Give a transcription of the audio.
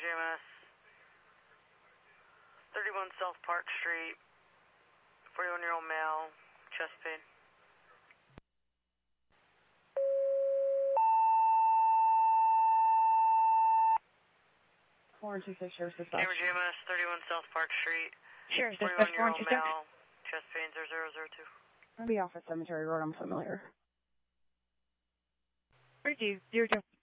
JMS. 31 South Park Street. 41-year-old male, chest pain. Florence 26, Sheriff's Dispatch. Camera JMS, 31 South Park Street. Sheriff's Dispatch, Florence 41-year-old 26. male, chest pain, 0002. I'll be off at Cemetery Road, I'm familiar. 3202.